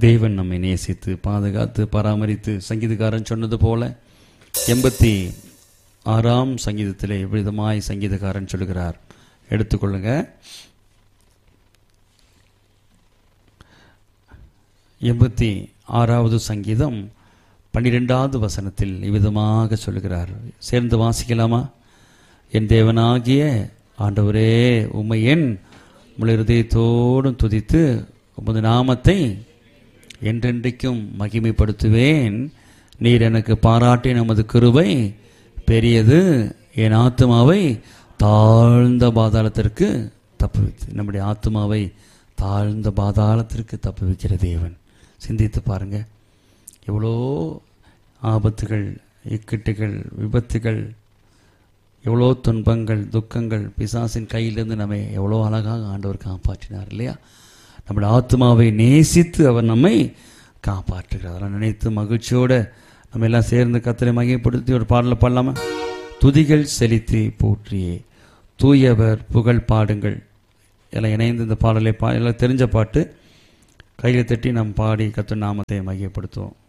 தேவன் நம்மை நேசித்து பாதுகாத்து பராமரித்து, சங்கீதக்காரன் சொன்னது போல 86ஆம் சங்கீதத்திலே விதமாய் சங்கீதக்காரன் சொல்லுகிறார். எடுத்துக்கொள்ளுங்க. 86வது சங்கீதம் 12வது வசனத்தில் இவ்விதமாக சொல்லுகிறார். சேர்ந்து வாசிக்கலாமா? என் தேவனாகிய ஆண்டவரே, உம்மை என் முழு இருதயத்தோடும் துதித்து உமது நாமத்தை என்றென்றைக்கும் மகிமைப்படுத்துவேன். நீர் எனக்கு பாராட்டின நமது கிருபை பெரியது, என் ஆத்துமாவை தாழ்ந்த பாதாளத்திற்கு தப்புவித்து. நம்முடைய ஆத்துமாவை தாழ்ந்த பாதாளத்திற்கு தப்புவிக்கிற தேவன். சிந்தித்து பாருங்க, எவ்வளோ ஆபத்துகள், இக்கட்டுகள், விபத்துகள், எவ்வளோ துன்பங்கள், துக்கங்கள், பிசாசின் கையிலிருந்து நம்மை எவ்வளோ அழகாக ஆண்டவர் காப்பாற்றினார் இல்லையா? நம்முடைய ஆத்மாவை நேசித்து அவர் நம்மை காப்பாற்றுகிறார். அதெல்லாம் நினைத்து மகிழ்ச்சியோடு நம்ம எல்லாம் சேர்ந்து கர்த்தரை மகிமைப்படுத்தி ஒரு பாடலை பாடலாமா? துதிகள் செலுத்தி போற்றியே தூயவர் புகழ் பாடுங்கள். எல்லாம் இணைந்து இந்த பாடலை எல்லாம் தெரிஞ்ச பாட்டு கையில் தட்டி நாம் பாடி கர்த்தர் நாமத்தை மகிமைப்படுத்துவோம்.